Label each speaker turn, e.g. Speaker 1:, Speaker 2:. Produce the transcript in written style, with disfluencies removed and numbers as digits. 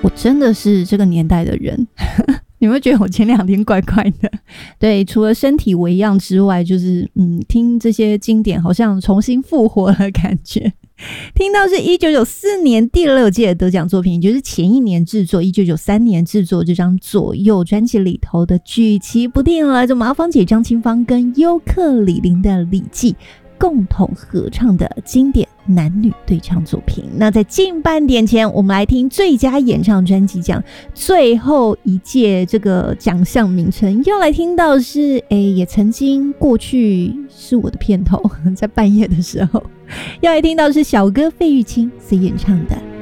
Speaker 1: 我真的是这个年代的人你会觉得我前2天怪怪的。对，除了身体为恙之外，就是听这些经典好像重新复活了感觉。听到是1994年第6届的得奖作品，也就是前一年制作1993年制作这张左右专辑里头的举棋不定，来自麻芳姐张清芳跟尤克里林的李记共同合唱的经典男女对唱作品。那在近半点前，我们来听最佳演唱专辑奖最后一届这个奖项名称，要来听到是也曾经过去是我的片头，在半夜的时候要来听到是小哥费玉清所演唱的